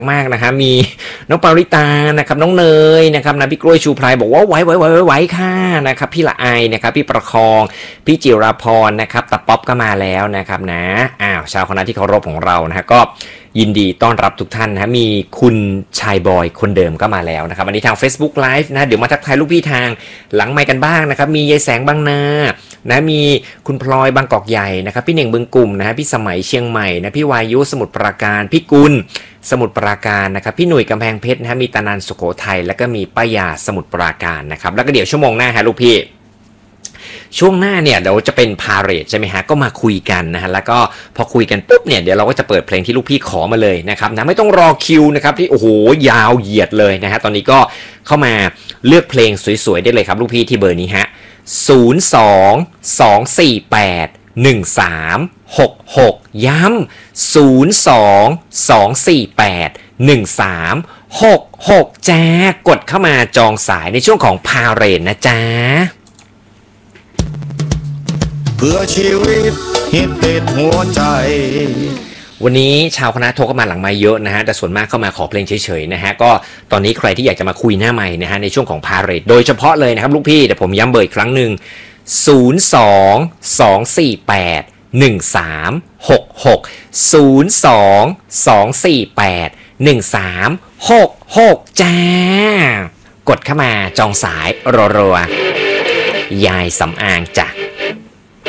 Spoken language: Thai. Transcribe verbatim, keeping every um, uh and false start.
มากนะฮะมีน้องปาริตานะครับน้องเนยนะครับนะพี่กล้วยชูพลายบอกว่าไหวไหวไหวไหวค่ะนะครับพี่ละไอนะครับพี่ประคองพี่จิราพรนะครับตะป๊อปก็มาแล้วนะครับนะอ้าวชาวคณะที่เคารพของเรานะฮะก็ยินดีต้อนรับทุกท่านนะมีคุณชายบอยคนเดิมก็มาแล้วนะครับวันนี้ทาง Facebook Live นะเดี๋ยวมาทักทายลูกพี่ทางหลังไมค์กันบ้างนะครับมียายแสงบางนานะมีคุณพลอยบางกอกใหญ่นะครับพี่เหน่งบึงกลุ่มนะฮะพี่สมัยเชียงใหม่นะพี่วายุสมุทรปราการพี่กุลสมุทรปราการนะครับพี่หนุ่ยกำแพงเพชรนะฮะมีตานันสุโขทัยแล้วก็มีป้ายาสมุทรปราการนะครับแล้วก็เดี๋ยวชั่วโมงหน้าฮะลูกพี่ช่วงหน้าเนี่ยเดี๋ยวจะเป็นพาเรดใช่ไหมฮะก็มาคุยกันนะฮะแล้วก็พอคุยกันปุ๊บเนี่ยเดี๋ยวเราก็จะเปิดเพลงที่ลูกพี่ขอมาเลยนะครับนะไม่ต้องรอคิวนะครับที่โอ้โหยาวเหยียดเลยนะฮะตอนนี้ก็เข้ามาเลือกเพลงสวยๆได้เลยครับลูกพี่ที่เบอร์นี้ฮะศูนย์ สอง สอง สี่ แปด หนึ่ง สาม หก หกย้ำศูนย์ สอง สอง สี่ แปด หนึ่ง สาม หก หกแจ๊กดเข้ามาจองสายในช่วงของพาเรดนะจ๊ะเพื่อชีวิตฮิตติดหัวใจวันนี้ชาวคณะโทรเข้ามาหลังไมค์เยอะนะฮะแต่ส่วนมากเข้ามาขอเพลงเฉยๆนะฮะก็ตอนนี้ใครที่อยากจะมาคุยหน้าไมค์นะฮะในช่วงของพาเรดโดยเฉพาะเลยนะครับลูกพี่แต่ผมย้ำเบอร์อีกครั้งหนึ่งศูนย์ สอง สอง สี่ แปด หนึ่ง สาม หก หก ศูนย์ สอง สอง สี่ แปด หนึ่ง สาม หก หกจ้ากดเข้ามาจองสายรัวๆยายสำอางจ้ะ